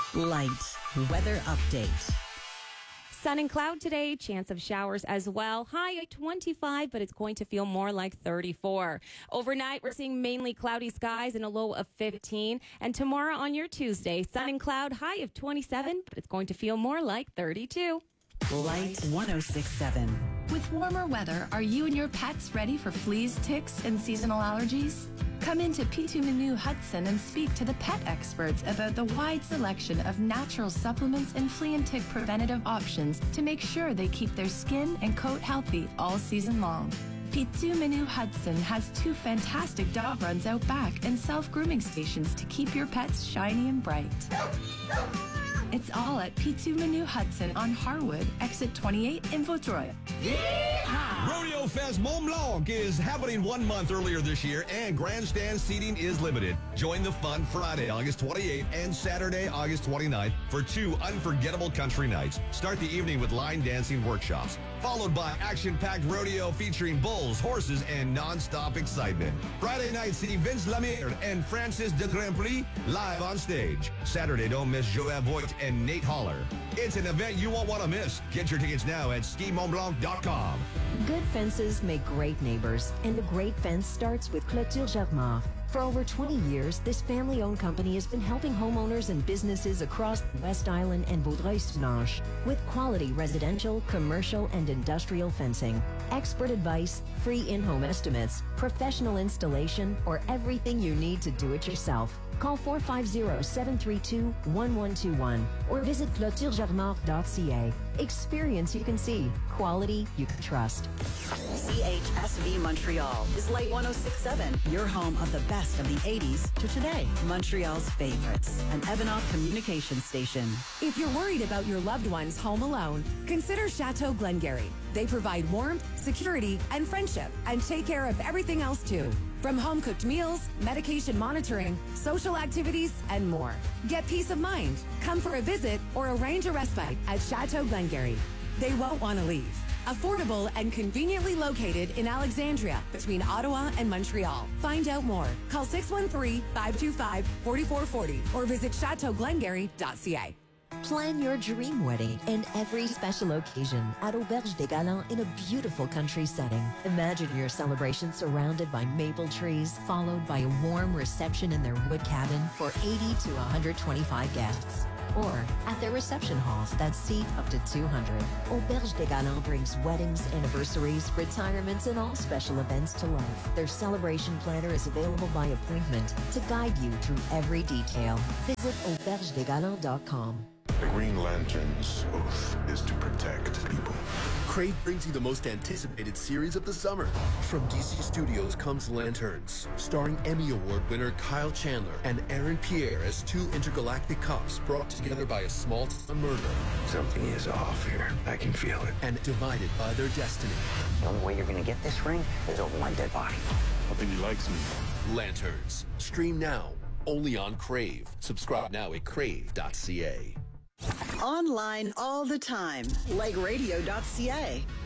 Light weather update. Sun and cloud today, chance of showers as well. High at 25, but it's going to feel more like 34. Overnight, we're seeing mainly cloudy skies and a low of 15. And tomorrow on your Tuesday, sun and cloud, high of 27, but it's going to feel more like 32. Light 106.7. With warmer weather, are you and your pets ready for fleas, ticks, and seasonal allergies? Come into P2 Menu Hudson and speak to the pet experts about the wide selection of natural supplements and flea and tick preventative options to make sure they keep their skin and coat healthy all season long. P2 Menu Hudson has 2 fantastic dog runs out back and self-grooming stations to keep your pets shiny and bright. It's all at P2 Menu Hudson on Harwood, exit 28 in Vaudreuil. Rodeo Fest Mont Blanc is happening 1 month earlier this year, and grandstand seating is limited. Join the fun Friday, August 28th and Saturday, August 29th for 2 unforgettable country nights. Start the evening with line dancing workshops, followed by action-packed rodeo featuring bulls, horses, and non-stop excitement. Friday night, see Vince Lemire and Francis de Grandprix live on stage. Saturday, don't miss Joël Voigt and Nate Holler. It's an event you won't want to miss. Get your tickets now at skimontblanc.com. Good fences make great neighbors, and a great fence starts with Clôture Germar. For over 20 years, this family-owned company has been helping homeowners and businesses across the West Island and Vaudreuil-Soulanges with quality residential, commercial, and industrial fencing. Expert advice, free in-home estimates, professional installation, or everything you need to do it yourself. Call 450-732-1121 or visit clôturegermar.ca. Experience you can see, quality you can trust. CHSV Montreal is Light 106.7, your home of the best of the 80s to today. Montreal's favorites, an Evanov communication station. If you're worried about your loved ones home alone, consider Chateau Glengarry. They provide warmth, security, and friendship, and take care of everything else too. From home-cooked meals, medication monitoring, social activities, and more. Get peace of mind. Come for a visit or arrange a respite at Chateau Glengarry. They won't want to leave. Affordable and conveniently located in Alexandria between Ottawa and Montreal. Find out more. Call 613-525-4440 or visit chateauglengarry.ca. Plan your dream wedding and every special occasion at Auberge des Galants in a beautiful country setting. Imagine your celebration surrounded by maple trees, followed by a warm reception in their wood cabin for 80 to 125 guests. Or at their reception halls that seat up to 200. Auberge des Galants brings weddings, anniversaries, retirements, and all special events to life. Their celebration planner is available by appointment to guide you through every detail. Visit aubergedesgalants.com. The Green Lantern's oath is to protect people. Crave brings you the most anticipated series of the summer. From DC Studios comes Lanterns, starring Emmy Award winner Kyle Chandler and Aaron Pierre as 2 intergalactic cops brought together by a small-town murder. Something is off here. I can feel it. And divided by their destiny. The only way you're going to get this ring is over my dead body. I think he likes me. Lanterns. Stream now, only on Crave. Subscribe now at crave.ca. Online all the time, like radio.ca.